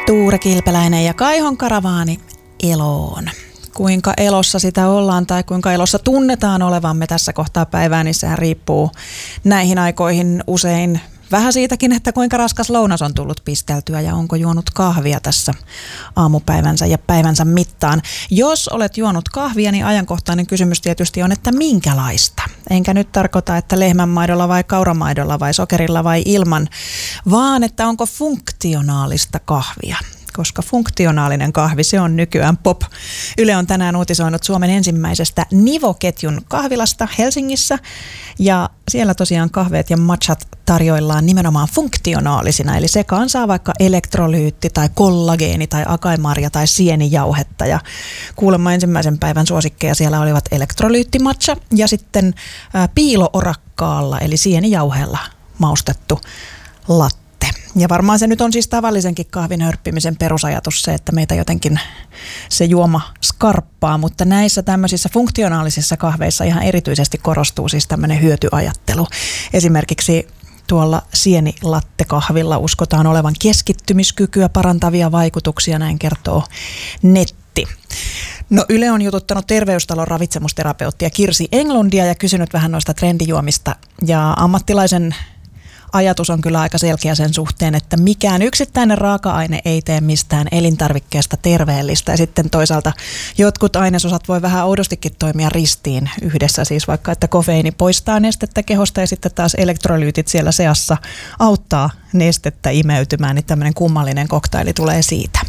Tuure Kilpeläinen ja Kaihon karavaani eloon. Kuinka elossa sitä ollaan tai kuinka elossa tunnetaan olevamme tässä kohtaa päivää, niin sehän riippuu näihin aikoihin usein vähän siitäkin, että kuinka raskas lounas on tullut pisteltyä ja onko juonut kahvia tässä aamupäivänsä ja päivänsä mittaan. Jos olet juonut kahvia, niin ajankohtainen kysymys tietysti on, että minkälaista. Enkä nyt tarkoita, että lehmänmaidolla vai kauramaidolla vai sokerilla vai ilman, vaan että onko funktionaalista kahvia. Koska funktionaalinen kahvi, se on nykyään pop. Yle on tänään uutisoinut Suomen ensimmäisestä Nivo-ketjun kahvilasta Helsingissä. Ja siellä tosiaan kahveet ja matchat tarjoillaan nimenomaan funktionaalisina. Eli sekaan saa vaikka elektrolyytti tai kollageeni tai akaimarja tai sienijauhetta. Ja kuulemma ensimmäisen päivän suosikkeja siellä olivat elektrolyyttimatcha ja sitten piiloorakkaalla eli sienijauheella maustettu latte. Ja varmaan se nyt on siis tavallisenkin kahvin hörppimisen perusajatus se, että meitä jotenkin se juoma skarppaa, mutta näissä tämmöisissä funktionaalisissa kahveissa ihan erityisesti korostuu siis tämmöinen hyötyajattelu. Esimerkiksi tuolla sienilattekahvilla uskotaan olevan keskittymiskykyä parantavia vaikutuksia, näin kertoo netti. No Yle on jututtanut Terveystalon ravitsemusterapeuttia Kirsi Englundia ja kysynyt vähän noista trendijuomista ja ammattilaisen ajatus on kyllä aika selkeä sen suhteen, että mikään yksittäinen raaka-aine ei tee mistään elintarvikkeesta terveellistä. Ja sitten toisaalta jotkut ainesosat voi vähän oudostikin toimia ristiin yhdessä. Siis vaikka, että kofeiini poistaa nestettä kehosta ja sitten taas elektrolyytit siellä seassa auttaa nestettä imeytymään. Niin tämmöinen kummallinen koktaili tulee siitä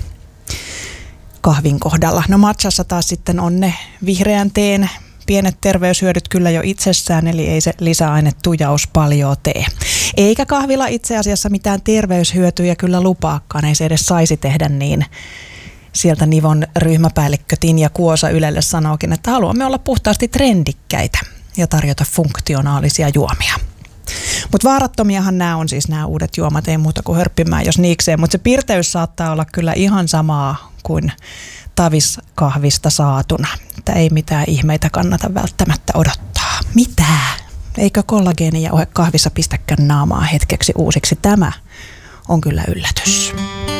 kahvin kohdalla. No matchassa taas sitten on ne vihreän teen pienet terveyshyödyt kyllä jo itsessään, eli ei se lisäainetujaus paljon tee. Eikä kahvila itse asiassa mitään terveyshyötyjä kyllä lupaakaan, ei se edes saisi tehdä niin. Sieltä Nivon ryhmäpäällikkö Tinja Kuosa Ylelle sanookin, että haluamme olla puhtaasti trendikkäitä ja tarjota funktionaalisia juomia. Mutta vaarattomiahan nämä on siis nämä uudet juomat, ei muuta kuin hörppimään jos niikseen, mutta se pirteys saattaa olla kyllä ihan samaa kuin taviskahvista saatuna. Että ei mitään ihmeitä kannata välttämättä odottaa. Mitä? Eikö kollageenijauhe kahvissa pistäkään naamaa hetkeksi uusiksi? Tämä on kyllä yllätys.